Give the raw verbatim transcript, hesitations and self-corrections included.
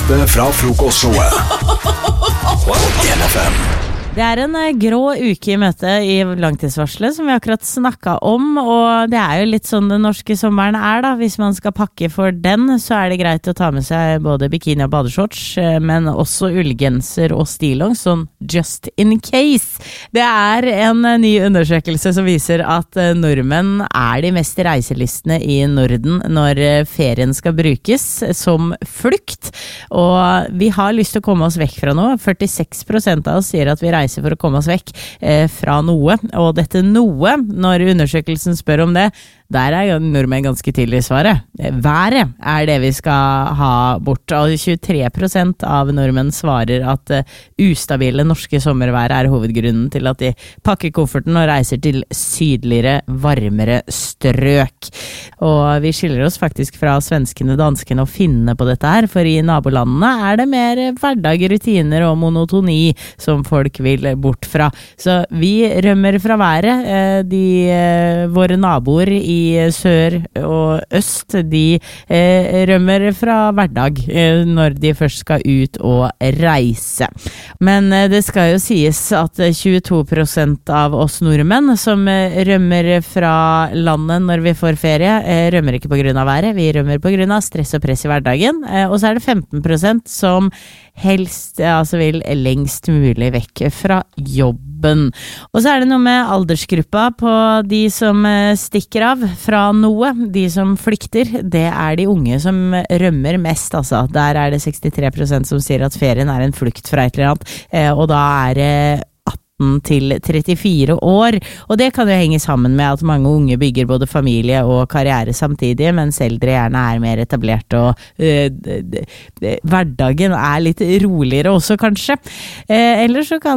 beste fra frokostshowet på en F M. Det er en grå uke i møte i langtidsvarselet som vi akkurat snakket om, og det er jo litt sånn den norske sommeren er da. Hvis man skal pakke for den, så er det greit å ta med seg både bikini og badeshorts, men også ullgenser og stillongs, sånn just in case. Det er en ny undersøkelse som viser at nordmenn er de mest reiselistene i Norden når ferien skal brukes som flukt, og vi har lyst til å komme oss vekk fra noe. førtiseks prosent av oss sier at vi reiser for å komme oss vekk eh, fra noe, og dette noe, når undersøkelsen spør om det, der er nordmenn ganske tidlig i svaret. Været er det vi skal ha bort, og tjuetre prosent av nordmenn svarer at uh, ustabile norske sommervær er hovedgrunnen til at de pakker kofferten og reiser til sydligere, varmere strøk. Og vi skiller oss faktisk fra svenskene, danskene og finnene på dette her, for i nabolandene er det mer hverdag, rutiner og monotoni som folk vil bort fra. Så vi rømmer fra været. Eh, de, eh, våre naboer i sør og øst, de eh, rømmer fra hverdag eh, når de først skal ut og reise. Men eh, det skal jo sies at tjueto prosent av oss nordmenn som eh, rømmer fra landet når vi får ferie, eh, rømmer ikke på grunn av været, vi rømmer på grunn av stress og press i hverdagen, eh, og så er det femten prosent som helst, altså vil lengst mulig vekk fra jobben. Og så er det noe med aldersgruppa på de som stikker av fra noe, de som flykter, det er de unge som rømmer mest, altså. Der er det sekstitre prosent som sier at ferien er en flukt fra et eller annet, og da er det atten til trettifire år, og det kan jo henge sammen med at mange unge bygger både familie og karriere samtidig, mens eldre gjerne er mer etablert, og øh, d- d- d- hverdagen er litt roligere også kanskje. Eh, eller så kan